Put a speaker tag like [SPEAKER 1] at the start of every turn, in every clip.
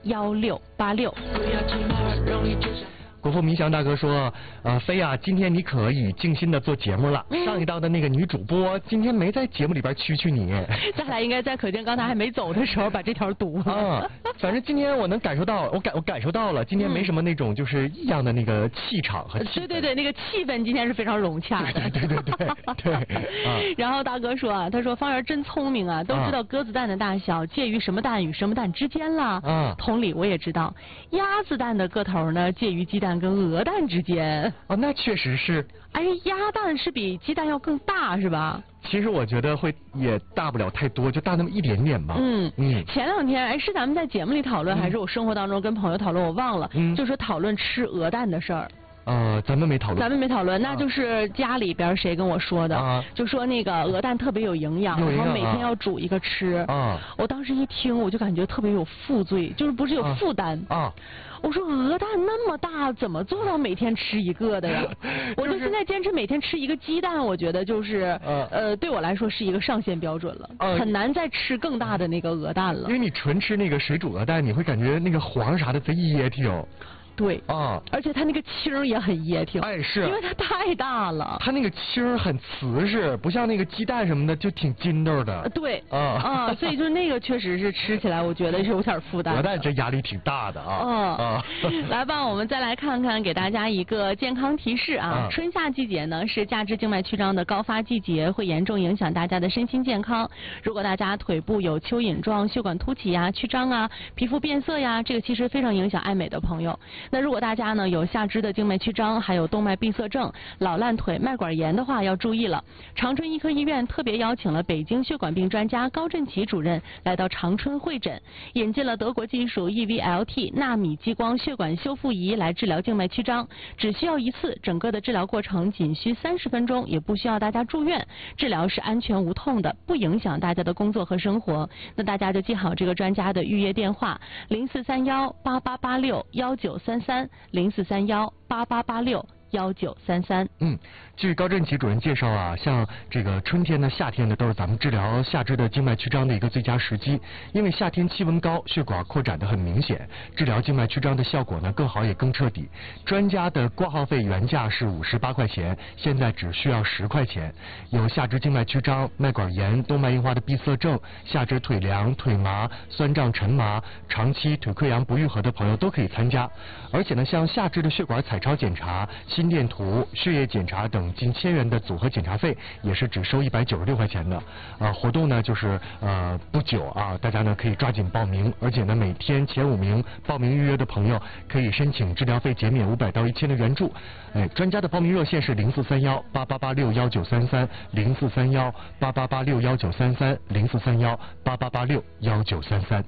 [SPEAKER 1] 1686。
[SPEAKER 2] 国富民祥大哥说，飞啊，今天你可以静心的做节目了。上一道的那个女主播今天没在节目里边蛐蛐你。
[SPEAKER 1] 咱俩应该在可见刚才还没走的时候把这条读了。
[SPEAKER 2] 反正今天我能感受到，我感受到了，今天没什么那种就是异样的那个气场和气氛。
[SPEAKER 1] 对，那个气氛今天是非常融洽的。
[SPEAKER 2] 对。
[SPEAKER 1] 然后大哥说啊，他说方圆真聪明啊，都知道鸽子蛋的大小介于什么蛋与什么蛋之间了。同理我也知道，鸭子蛋的个头呢介于鸡蛋跟鹅蛋之间。
[SPEAKER 2] 那确实是。
[SPEAKER 1] 哎，鸭蛋是比鸡蛋要更大是吧？
[SPEAKER 2] 其实我觉得也大不了太多，就大那么一点点吧。
[SPEAKER 1] 前两天是咱们在节目里讨论，还是我生活当中跟朋友讨论，我忘了。就说讨论吃鹅蛋的事儿。
[SPEAKER 2] 咱们没讨论。
[SPEAKER 1] 那就是家里边谁跟我说的？就说那个鹅蛋特别有营养，然后每天要煮一个吃。我当时一听，我就感觉特别有负罪，就是不是有负担。我说鹅蛋那么大，怎么做到每天吃一个的呀？我就现在坚持每天吃一个鸡蛋，我觉得就是对我来说是一个上限标准了，很难再吃更大的那个鹅蛋了。
[SPEAKER 2] 因为你纯吃那个水煮鹅蛋，你会感觉那个黄啥的贼噎挺。
[SPEAKER 1] 对而且它那个青也很噎挺。是，因为它太大了。
[SPEAKER 2] 它那个青很瓷实，不像那个鸡蛋什么的就挺筋斗的。
[SPEAKER 1] 对所以就是那个确实是吃起来我觉得是有点负担。
[SPEAKER 2] 鹅蛋这压力挺大的
[SPEAKER 1] 来吧，我们再来看看，给大家一个健康提示啊。春夏季节呢是下肢静脉曲张的高发季节，会严重影响大家的身心健康。如果大家腿部有蚯蚓状血管凸起呀、曲张啊、皮肤变色呀，这个其实非常影响爱美的朋友。那如果大家呢有下肢的静脉曲张，还有动脉闭塞症、老烂腿、脉管炎的话，要注意了。长春医科医院特别邀请了北京血管病专家高振奇主任来到长春会诊，引进了德国技术 EVLT 纳米激光血管修复仪来治疗静脉曲张，只需要一次，整个的治疗过程仅需30分钟，也不需要大家住院，治疗是安全无痛的，不影响大家的工作和生活。那大家就记好这个专家的预约电话：043188861933，043188861933。
[SPEAKER 2] 据高振奇主任介绍啊，像这个春天呢、夏天呢，都是咱们治疗下肢的静脉曲张的一个最佳时机。因为夏天气温高，血管扩展的很明显，治疗静脉曲张的效果呢更好也更彻底。专家的挂号费原价是58块钱，现在只需要10块钱。有下肢静脉曲张、脉管炎、动脉硬化的闭塞症、下肢腿凉、腿麻、酸胀沉麻、长期腿溃疡不愈合的朋友都可以参加。而且呢，像下肢的血管彩超检查、心电图、血液检查等近1000元的组合检查费也是只收196块钱的。活动呢就是不久啊，大家呢可以抓紧报名，而且呢每天前5名报名预约的朋友可以申请治疗费减免500到1000的援助。专家的报名热线是043188861933，043188861933，043188861933。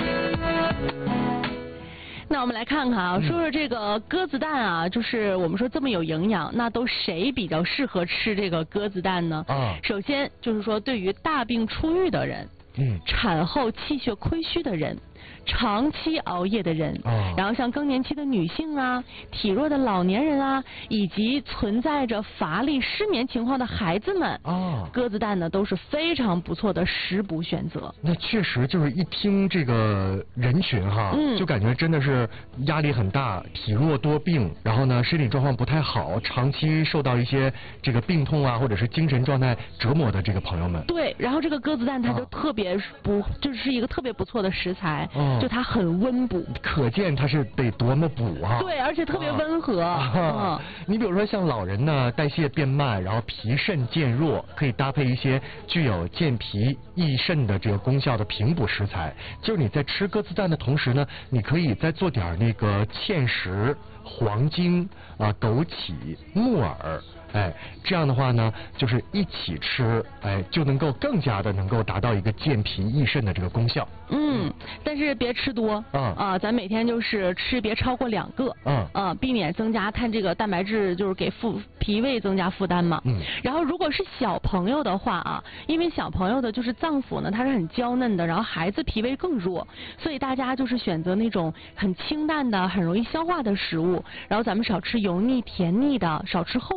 [SPEAKER 1] 那我们来看看啊，说说这个鸽子蛋啊，就是我们说这么有营养，那都谁比较适合吃这个鸽子蛋呢？首先就是说对于大病初愈的人，产后气血亏虚的人，长期熬夜的人，然后像更年期的女性啊、体弱的老年人啊，以及存在着乏力、失眠情况的孩子们，鸽子蛋呢都是非常不错的食补选择。
[SPEAKER 2] 那确实就是一听这个人群哈，就感觉真的是压力很大，体弱多病，然后呢身体状况不太好，长期受到一些这个病痛啊，或者是精神状态折磨的这个朋友们。
[SPEAKER 1] 对，然后这个鸽子蛋它就特别就是一个特别不错的食材。就它很温补，
[SPEAKER 2] 可见它是得多么补啊！
[SPEAKER 1] 对，而且特别温和。
[SPEAKER 2] 你比如说像老人呢，代谢变慢，然后脾肾渐弱，可以搭配一些具有健脾益肾的这个功效的平补食材。就是你在吃鸽子蛋的同时呢，你可以再做点那个芡实、黄精枸杞、木耳。这样的话呢，就是一起吃，就能够更加的能够达到一个健脾益肾的这个功效。
[SPEAKER 1] 但是别吃多咱每天就是吃别超过2个，避免增加它这个蛋白质，就是给脾胃增加负担嘛。然后如果是小朋友的话啊，因为小朋友的就是脏腑呢，它是很娇嫩的，然后孩子脾胃更弱，所以大家就是选择那种很清淡的、很容易消化的食物，然后咱们少吃油腻、甜腻的，少吃厚重的。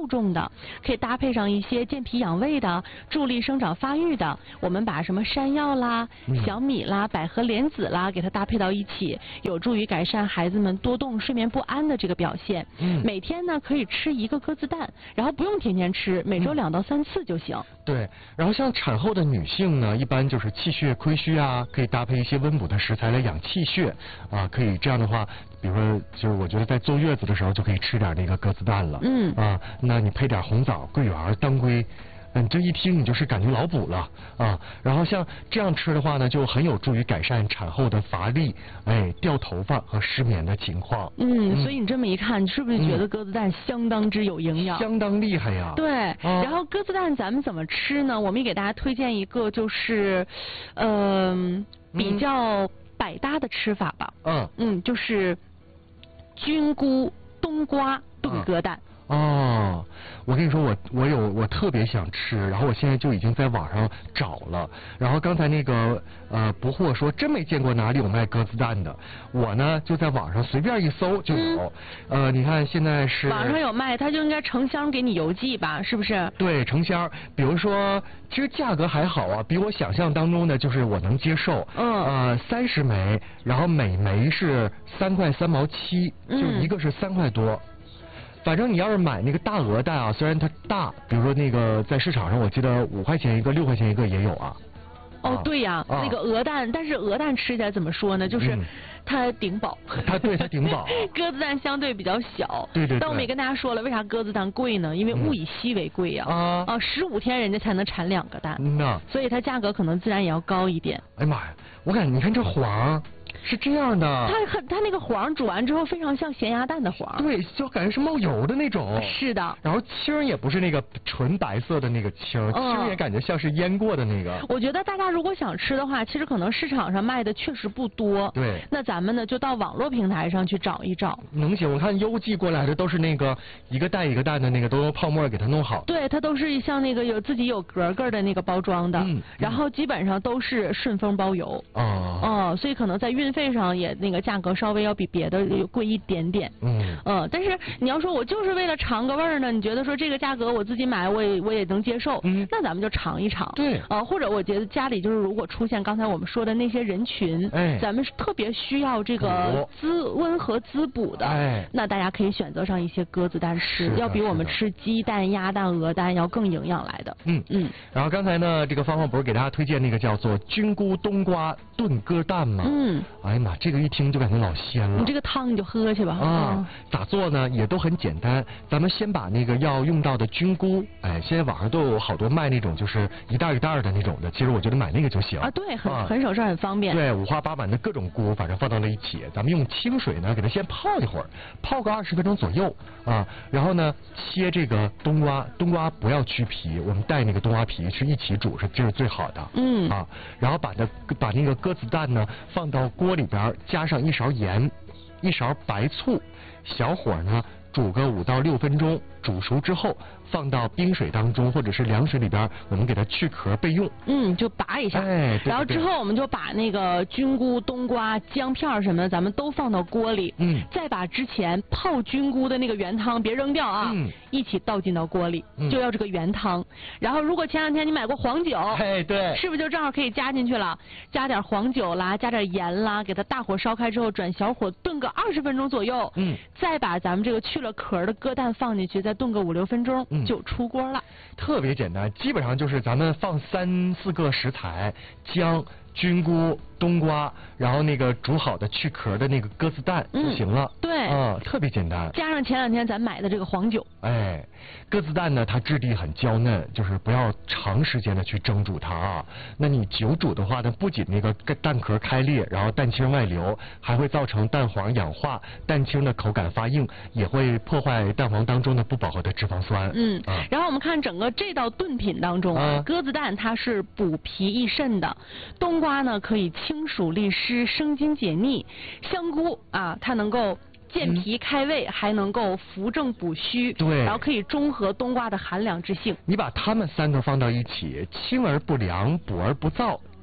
[SPEAKER 1] 的，可以搭配上一些健脾养胃的、助力生长发育的。我们把什么山药啦、小米啦、百合莲子啦，给它搭配到一起，有助于改善孩子们多动、睡眠不安的这个表现。每天呢可以吃1个鸽子蛋，然后不用天天吃，每周2到3次就行。
[SPEAKER 2] 对，然后像产后的女性呢，一般就是气血亏虚啊，可以搭配一些温补的食材来养气血啊，可以这样的话，比如说就是我觉得在坐月子的时候就可以吃点那个鸽子蛋了。那你配点红枣、桂圆、当归。这一听你就是感觉脑补了啊！然后像这样吃的话呢，就很有助于改善产后的乏力、掉头发和失眠的情况。
[SPEAKER 1] 所以你这么一看，你是不是觉得鸽子蛋相当之有营养？
[SPEAKER 2] 相当厉害呀！
[SPEAKER 1] 对，然后鸽子蛋咱们怎么吃呢？我们也给大家推荐一个，就是比较百搭的吃法吧。就是菌菇冬瓜炖鸽蛋。
[SPEAKER 2] 我跟你说，我特别想吃，然后我现在就已经在网上找了。然后刚才那个不惑说真没见过哪里有卖鸽子蛋的，我呢就在网上随便一搜就有。你看现在是
[SPEAKER 1] 网上有卖，它就应该成箱给你邮寄吧，是不是？
[SPEAKER 2] 对，成箱。比如说，其实价格还好啊，比我想象当中的就是我能接受。30枚，然后每枚是3块3毛7，就一个是3块多。反正你要是买那个大鹅蛋啊，虽然它大，比如说那个在市场上我记得5块钱一个、6块钱一个也有啊。
[SPEAKER 1] 对呀，那个鹅蛋，但是鹅蛋吃起来怎么说呢？就是它顶饱。它
[SPEAKER 2] 顶饱。
[SPEAKER 1] 鸽子蛋相对比较小。
[SPEAKER 2] 对。
[SPEAKER 1] 但我们也跟大家说了，为啥鸽子蛋贵呢？因为物以稀为贵呀。15天人家才能产2个蛋。所以它价格可能自然也要高一点。
[SPEAKER 2] 哎呀妈呀，我感觉你看这黄。是这样的，
[SPEAKER 1] 它那个黄煮完之后非常像咸鸭蛋的黄，
[SPEAKER 2] 对，就感觉是冒油的那种。
[SPEAKER 1] 是的。
[SPEAKER 2] 然后青也不是那个纯白色的那个青，青也感觉像是腌过的那个。
[SPEAKER 1] 我觉得大家如果想吃的话，其实可能市场上卖的确实不多。
[SPEAKER 2] 对。
[SPEAKER 1] 那咱们呢就到网络平台上去找一找。
[SPEAKER 2] 能行，我看邮寄过来的都是那个一个蛋一个蛋的那个，都用泡沫给它弄好。
[SPEAKER 1] 对，它都是像那个自己有格格的那个包装的。然后基本上都是顺丰包邮。所以可能在运费上也那个价格稍微要比别的贵一点点。但是你要说我就是为了尝个味儿呢，你觉得说这个价格我自己买我也能接受，那咱们就尝一尝。
[SPEAKER 2] 对。
[SPEAKER 1] 或者我觉得家里就是如果出现刚才我们说的那些人群，咱们是特别需要这个温和滋补的，那大家可以选择上一些鸽子蛋吃，要比我们吃鸡蛋、鸭蛋、鹅蛋要更营养来的。
[SPEAKER 2] 然后刚才呢，这个芳芳不是给大家推荐那个叫做菌菇冬瓜炖鸽蛋吗？哎呀妈，这个一听就感觉老鲜了。
[SPEAKER 1] 你这个汤你就喝去吧。
[SPEAKER 2] 咋做呢？也都很简单。咱们先把那个要用到的菌菇，现在网上都有好多卖那种就是一袋一袋的那种的，其实我觉得买那个就行。
[SPEAKER 1] 对，很省事很方便。
[SPEAKER 2] 对，五花八门的各种菇，反正放到了一起，咱们用清水呢给它先泡一会儿，泡个20分钟左右啊。然后呢，切这个冬瓜，冬瓜不要去皮，我们带那个冬瓜皮去一起煮这是最好的。然后把那个鸽子蛋呢放到锅里边，加上1勺盐，1勺白醋，小火呢煮个5到6分钟，煮熟之后放到冰水当中或者是凉水里边，我们给它去壳备用。
[SPEAKER 1] 就拔一下。
[SPEAKER 2] 对。
[SPEAKER 1] 然后之后我们就把那个菌菇、冬瓜、姜片什么的，咱们都放到锅里。再把之前泡菌菇的那个原汤别扔掉啊，一起倒进到锅里，就要这个原汤。然后如果前2天你买过黄酒，
[SPEAKER 2] 对，
[SPEAKER 1] 是不是就正好可以加进去了？加点黄酒啦，加点盐啦，给它大火烧开之后转小火炖个20分钟左右。再把咱们这个去了壳的鸽蛋放进去，再炖个5、6分钟。就出锅了，
[SPEAKER 2] 特别简单，基本上就是咱们放3、4个食材，姜、菌菇、冬瓜，然后那个煮好的去壳的那个鸽子蛋就行了。
[SPEAKER 1] 对，
[SPEAKER 2] 特别简单。
[SPEAKER 1] 加上前2天咱买的这个黄酒。
[SPEAKER 2] 鸽子蛋呢，它质地很娇嫩，就是不要长时间的去蒸煮它啊。那你久煮的话呢，不仅那个蛋壳开裂，然后蛋清外流，还会造成蛋黄氧化，蛋清的口感发硬，也会破坏蛋黄当中的不饱和的脂肪酸。
[SPEAKER 1] 然后我们看整个这道炖品当中鸽子蛋它是补脾益肾的，冬瓜呢可以清暑利湿、生津解腻，香菇它能够健脾开胃，还能够扶正补虚。
[SPEAKER 2] 对。
[SPEAKER 1] 然后可以中和冬瓜的寒凉之性。
[SPEAKER 2] 你把它们3个放到一起，清而不凉，补而不燥，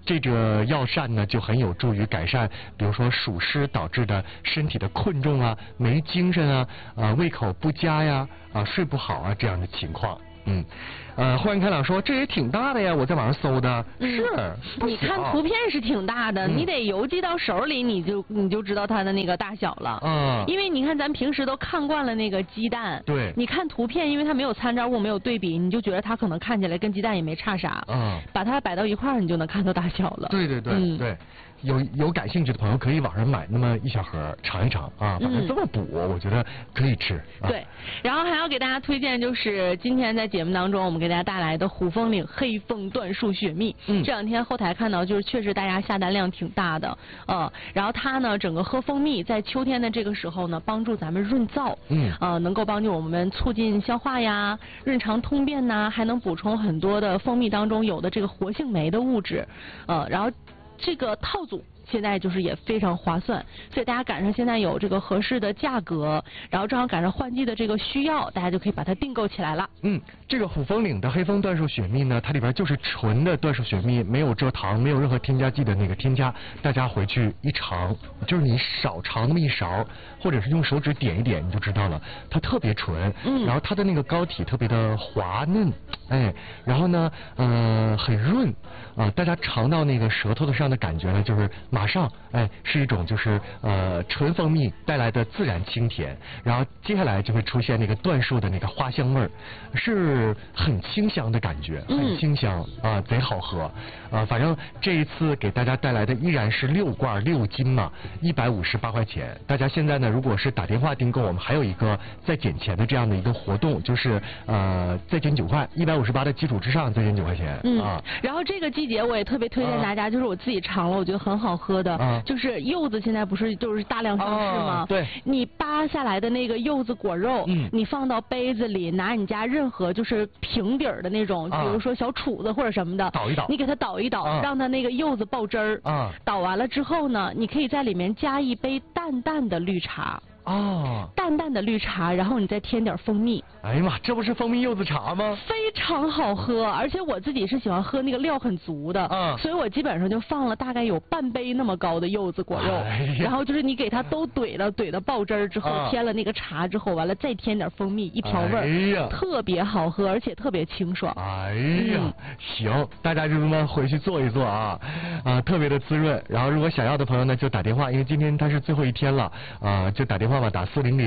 [SPEAKER 2] 这个药膳呢就很有助于改善，比如说暑湿导致的身体的困重啊、没精神啊、胃口不佳呀、睡不好啊这样的情况。欢迎开朗说这也挺大的呀，我在网上搜的。是，
[SPEAKER 1] 你看图片是挺大的，你得邮寄到手里，你就知道它的那个大小了。因为你看咱平时都看惯了那个鸡蛋，
[SPEAKER 2] 对，
[SPEAKER 1] 你看图片，因为它没有参照物，没有对比，你就觉得它可能看起来跟鸡蛋也没差啥。把它摆到一块儿，你就能看到大小了。
[SPEAKER 2] 对对对对。有感兴趣的朋友可以网上买那么一小盒尝一尝啊，反正这么补，我觉得可以吃。
[SPEAKER 1] 对，然后还要给大家推荐就是今天在节目当中我们给大家带来的虎风岭黑凤椴树雪蜜。这两天后台看到就是确实大家下单量挺大的，然后它呢整个喝蜂蜜在秋天的这个时候呢，帮助咱们润燥，能够帮助我们促进消化呀、润肠通便呐，还能补充很多的蜂蜜当中有的这个活性酶的物质，然后这个套组现在就是也非常划算，所以大家赶上现在有这个合适的价格，然后正好赶上换季的这个需要，大家就可以把它订购起来了。
[SPEAKER 2] 这个虎风岭的黑凤椴树雪蜜呢，它里边就是纯的椴树雪蜜，没有蔗糖，没有任何添加剂的那个添加。大家回去一尝，就是你少尝那么一勺，或者是用手指点一点，你就知道了，它特别纯。然后它的那个膏体特别的滑嫩，然后呢，很润大家尝到那个舌头的上的感觉呢，就是马上是一种就是纯蜂蜜带来的自然清甜，然后接下来就会出现那个椴树的那个花香味儿，是很清香的感觉，很清香贼好喝反正这一次给大家带来的依然是6罐6斤嘛，158块钱。大家现在呢，如果是打电话订购，我们还有一个再减钱的这样的一个活动，就是再减9块，158的基础之上再减9块钱
[SPEAKER 1] 然后这个季节我也特别推荐大家，就是我自己尝了，我觉得很好喝的，就是柚子现在不是就是大量上市吗？
[SPEAKER 2] 对，
[SPEAKER 1] 你扒下来的那个柚子果肉，你放到杯子里，拿你家任何就是平底儿的那种，比如说小杵子或者什么的，
[SPEAKER 2] 倒一倒，
[SPEAKER 1] 你给它倒一倒，让它那个柚子爆汁儿。倒完了之后呢，你可以在里面加一杯淡淡的绿茶。淡淡的绿茶，然后你再添点蜂蜜。
[SPEAKER 2] 哎呀妈，这不是蜂蜜柚子茶吗？
[SPEAKER 1] 非常好喝，而且我自己是喜欢喝那个料很足的，所以我基本上就放了大概有半杯那么高的柚子果肉，然后就是你给它都怼了，怼到爆汁儿之后，添了那个茶之后，完了再添点蜂蜜，一调味儿，特别好喝，而且特别清爽。
[SPEAKER 2] 行，大家就是们回去做一做特别的滋润。然后如果想要的朋友呢，就打电话，因为今天它是最后一天了就打电话吧，打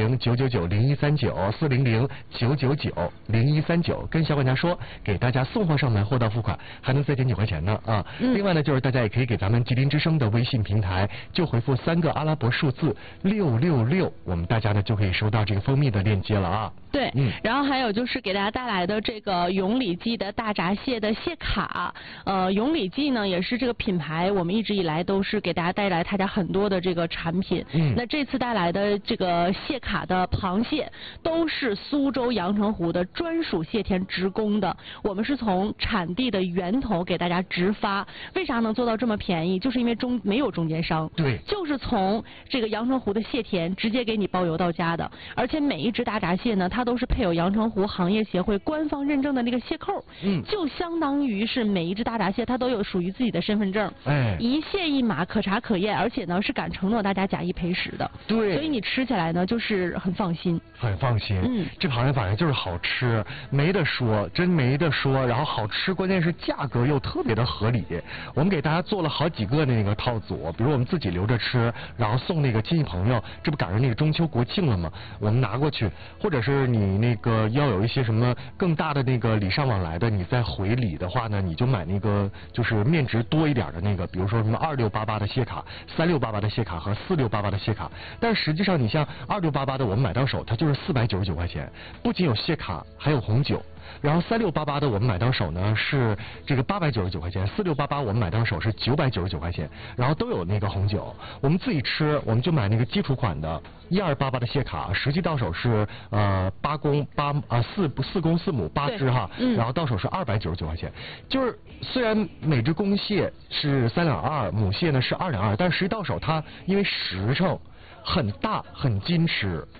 [SPEAKER 2] 400-999-0139，400-999-0139，跟小管家说给大家送货上门，货到付款，还能再减9块钱呢另外呢，就是大家也可以给咱们吉林之声的微信平台，就回复3个阿拉伯数字666，我们大家呢就可以收到这个蜂蜜的链接了
[SPEAKER 1] 对，然后还有就是给大家带来的这个永礼记的大闸蟹的蟹卡，永礼记呢也是这个品牌，我们一直以来都是给大家带来他家很多的这个产品。那这次带来的这个蟹卡的螃蟹都是苏州阳澄湖的专属蟹田直供的，我们是从产地的源头给大家直发。为啥能做到这么便宜？就是因为没有中间商，
[SPEAKER 2] 对，
[SPEAKER 1] 就是从这个阳澄湖的蟹田直接给你包邮到家的，而且每一只大闸蟹呢，它都是配有阳澄湖行业协会官方认证的那个蟹扣，就相当于是每一只大闸蟹它都有属于自己的身份证，一蟹一码，可查可验，而且呢是敢承诺大家假一赔10的，
[SPEAKER 2] 对，
[SPEAKER 1] 所以你吃起来呢就是很放心，
[SPEAKER 2] 很放心。这螃蟹反正就是好吃，没得说，真没得说。然后好吃，关键是价格又特别的合理。我们给大家做了好几个那个套组，比如我们自己留着吃，然后送那个亲戚朋友，这不赶上那个中秋国庆了吗？我们拿过去，或者是你那个要有一些什么更大的那个礼尚往来的，你再回礼的话呢，你就买那个就是面值多一点的那个，比如说什么2688的蟹卡、3688的蟹卡和4688的蟹卡。但是实际上你像2688的，我们买到手它就是499块钱，不仅有蟹卡，还有红酒。然后3688的我们买到手呢是这个899块钱，4688我们买到手是999块钱，然后都有那个红酒。我们自己吃，我们就买那个基础款的1288的蟹卡，实际到手是4公4母8只哈，然后到手是299块钱。就是虽然每只公蟹是3两2，母蟹呢是2两2，但实际到手它因为实诚很大很矜持。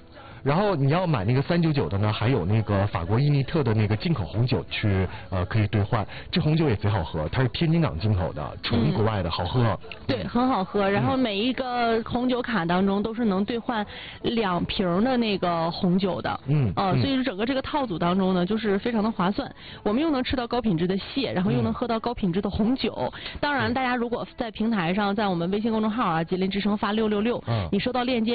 [SPEAKER 2] 然后你要买那个399的呢，还有那个法国伊尼特的那个进口红酒去可以兑换，这红酒也贼好喝，它是天津港进口的，纯国外的，好喝。
[SPEAKER 1] 对，很好喝。然后每一个红酒卡当中都是能兑换2瓶的那个红酒的。所以整个这个套组当中呢，就是非常的划算。我们又能吃到高品质的蟹，然后又能喝到高品质的红酒。当然，大家如果在平台上，在我们微信公众号啊，吉林之声发666，你收到链接。